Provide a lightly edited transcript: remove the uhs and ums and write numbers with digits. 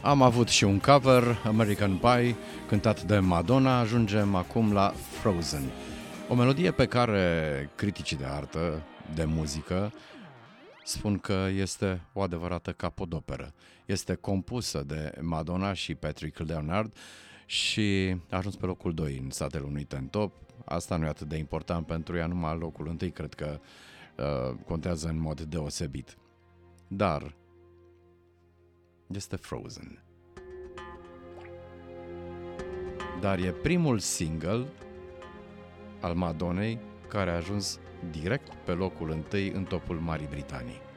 Am avut și un cover, American Pie, cântat de Madonna. Ajungem acum la Frozen. O melodie pe care criticii de artă, de muzică, spun că este o adevărată capodoperă. Este compusă de Madonna și Patrick Leonard și a ajuns pe locul 2 în Statele Unite în top. Asta nu e atât de important pentru ea, numai locul 1 cred că contează în mod deosebit. Dar este Frozen. Dar e primul single al Madonnei care a ajuns direct pe locul 1 în topul Marii Britanii.